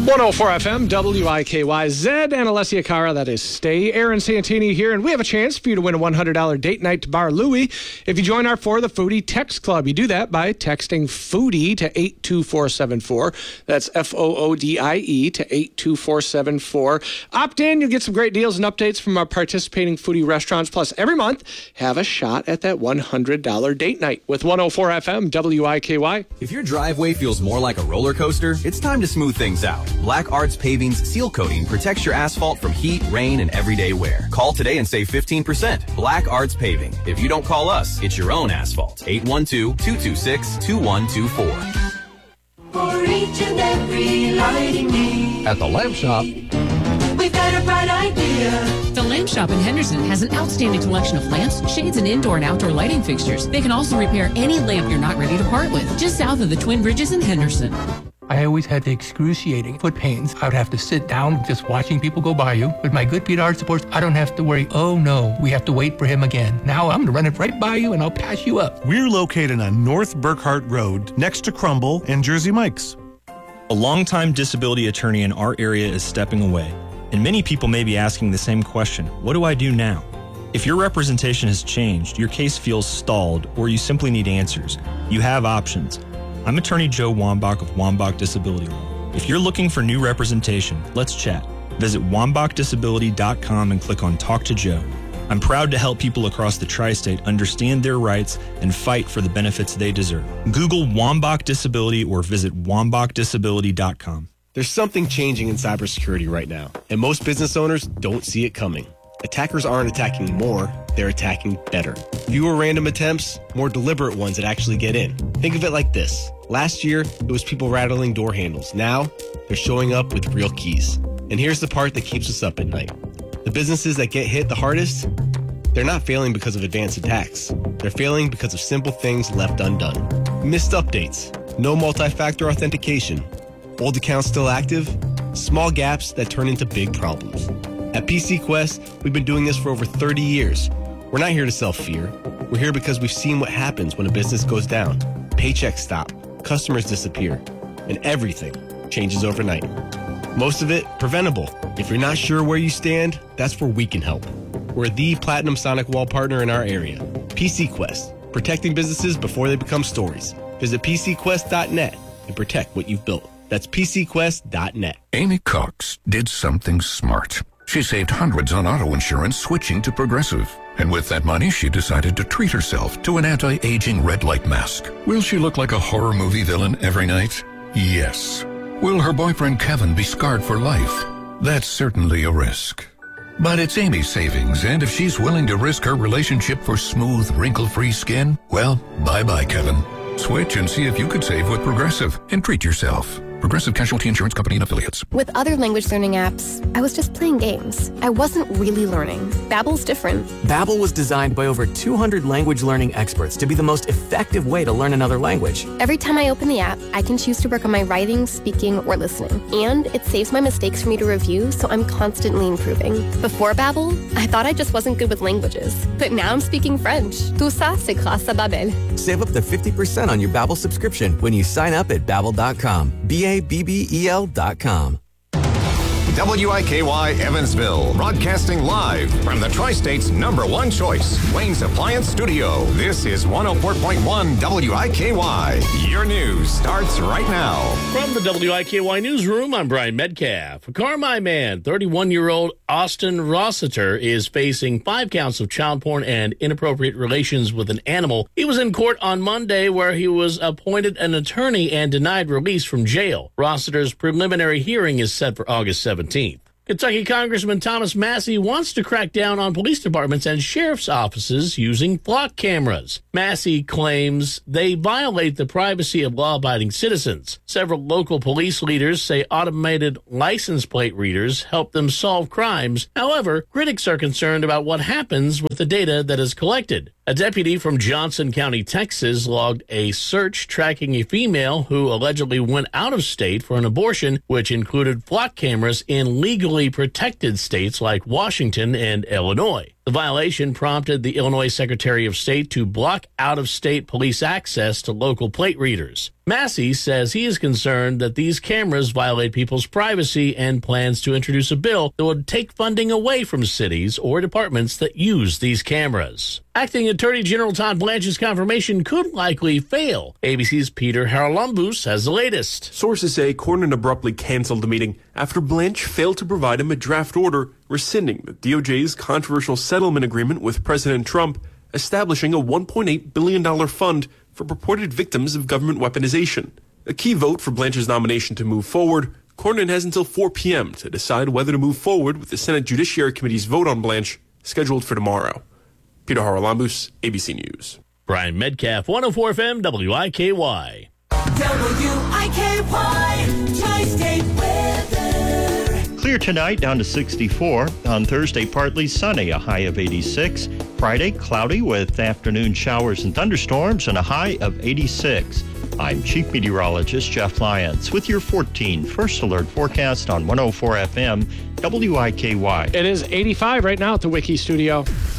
104 FM, WIKYZ, and Alessia Cara, that is Stay. Aaron Santini here, and we have a chance for you to win a $100 date night to Bar Louie if you join our For the Foodie text club. You do that by texting FOODIE to 82474. That's FOODIE to 82474. Opt in, you'll get some great deals and updates from our participating foodie restaurants. Plus, every month, have a shot at that $100 date night with 104 FM, WIKY. If your driveway feels more like a roller coaster, it's time to smooth things out. Black Arts Paving's seal coating protects your asphalt from heat, rain, and everyday wear. Call today and save 15%. Black Arts Paving. If you don't call us, it's your own asphalt. 812-226-2124. For each and every lighting need. At the Lamp Shop, we've got a bright idea. The Lamp Shop in Henderson has an outstanding collection of lamps, shades, and indoor and outdoor lighting fixtures. They can also repair any lamp you're not ready to part with, just south of the Twin Bridges in Henderson. I always had the excruciating foot pains. I would have to sit down just watching people go by you. With my good Pete Art supports, I don't have to worry, oh no, we have to wait for him again. Now I'm going to run it right by you and I'll pass you up. We're located on North Burkhart Road, next to Crumble and Jersey Mike's. A longtime disability attorney in our area is stepping away, and many people may be asking the same question, what do I do now? If your representation has changed, your case feels stalled, or you simply need answers, you have options. I'm attorney Joe Wambach of Wambach Disability Law. If you're looking for new representation, let's chat. Visit WambachDisability.com and click on Talk to Joe. I'm proud to help people across the tri-state understand their rights and fight for the benefits they deserve. Google Wambach Disability or visit WambachDisability.com. There's something changing in cybersecurity right now, and most business owners don't see it coming. Attackers aren't attacking more, they're attacking better. Fewer random attempts, more deliberate ones that actually get in. Think of it like this. Last year, it was people rattling door handles. Now, they're showing up with real keys. And here's the part that keeps us up at night. The businesses that get hit the hardest, they're not failing because of advanced attacks. They're failing because of simple things left undone. Missed updates, no multi-factor authentication, old accounts still active, small gaps that turn into big problems. At PC Quest, we've been doing this for over 30 years. We're not here to sell fear. We're here because we've seen what happens when a business goes down. Paychecks stop, customers disappear, and everything changes overnight. Most of it preventable. If you're not sure where you stand, that's where we can help. We're the Platinum Sonic Wall partner in our area. PC Quest, protecting businesses before they become stories. Visit PCQuest.net and protect what you've built. That's PCQuest.net. Amy Cox did something smart. She saved hundreds on auto insurance switching to Progressive. And with that money, she decided to treat herself to an anti-aging red light mask. Will she look like a horror movie villain every night? Yes. Will her boyfriend Kevin be scarred for life? That's certainly a risk. But it's Amy's savings, and if she's willing to risk her relationship for smooth, wrinkle-free skin, well, bye-bye, Kevin. Switch and see if you could save with Progressive and treat yourself. Progressive Casualty Insurance Company and Affiliates. With other language learning apps, I was just playing games. I wasn't really learning. Babbel's different. Babbel was designed by over 200 language learning experts to be the most effective way to learn another language. Every time I open the app, I can choose to work on my writing, speaking, or listening. And it saves my mistakes for me to review, so I'm constantly improving. Before Babbel, I thought I just wasn't good with languages. But now I'm speaking French. Tout ça, c'est grâce à Babbel. Save up to 50% on your Babbel subscription when you sign up at Babbel.com. BABBEL.com. WIKY Evansville, broadcasting live from the Tri-State's #1 choice, Wayne's Appliance Studio. This is 104.1 WIKY. Your news starts right now. From the WIKY newsroom, I'm Brian Metcalf. A Carmi man, 31-year-old Austin Rossiter, is facing 5 counts of child porn and inappropriate relations with an animal. He was in court on Monday where he was appointed an attorney and denied release from jail. Rossiter's preliminary hearing is set for August 17th. Kentucky Congressman Thomas Massie wants to crack down on police departments and sheriff's offices using flock cameras. Massie claims they violate the privacy of law-abiding citizens. Several local police leaders say automated license plate readers help them solve crimes. However, critics are concerned about what happens with the data that is collected. A deputy from Johnson County, Texas, logged a search tracking a female who allegedly went out of state for an abortion, which included flock cameras in legally protected states like Washington and Illinois. The violation prompted the Illinois Secretary of State to block out-of-state police access to local plate readers. Massey says he is concerned that these cameras violate people's privacy and plans to introduce a bill that would take funding away from cities or departments that use these cameras. Acting Attorney General Todd Blanche's confirmation could likely fail. ABC's Peter Haralambous has the latest. Sources say Cornyn abruptly canceled the meeting after Blanche failed to provide him a draft order rescinding the DOJ's controversial settlement agreement with President Trump, establishing a $1.8 billion fund for purported victims of government weaponization. A key vote for Blanche's nomination to move forward, Cornyn has until 4 p.m. to decide whether to move forward with the Senate Judiciary Committee's vote on Blanche, scheduled for tomorrow. Peter Haralambous, ABC News. Brian Medcalf, 104 FM, WIKY. WIKY, Tri-State weather. Clear tonight, down to 64. On Thursday, partly sunny, a high of 86. Friday, cloudy with afternoon showers and thunderstorms and a high of 86. I'm Chief Meteorologist Jeff Lyons with your 14 First Alert forecast on 104 FM, WIKY. It is 85 right now at the Wiki Studio.